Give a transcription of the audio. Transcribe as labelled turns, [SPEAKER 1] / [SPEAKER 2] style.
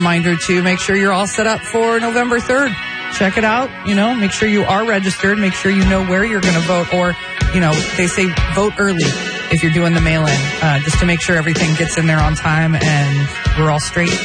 [SPEAKER 1] Reminder to make sure you're all set up for November 3rd. Check it out. Make sure you are registered. Make sure you know where you're going to vote, or, they say vote early if you're doing the mail-in, just to make sure everything gets in there on time and we're all straight.